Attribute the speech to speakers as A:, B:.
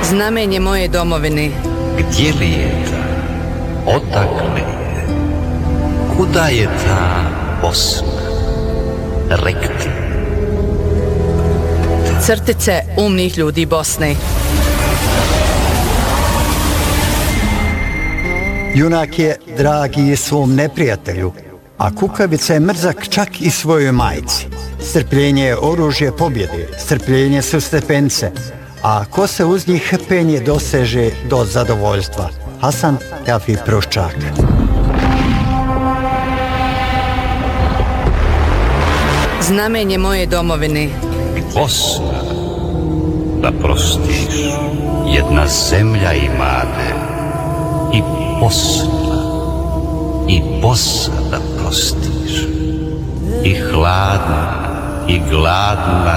A: Znamenje moje domovine.
B: Gdje li je ta? Odakle je? Kuda je ta Bosna? Rekti.
A: Crtice umnih ljudi Bosne.
C: Junak je dragi svom neprijatelju, a kukavica je mrzak čak i svojoj majci. Strpljenje je oružje pobjede, strpljenje su stepence, a ko se uz njih penje doseže do zadovoljstva. Hasan Jafi Pruščak.
A: Znamenje moje domovine.
B: Bosna, da prostiš, jedna zemlja imate, i Bosna, i Bosna da prostiš, i hladna, i gladna,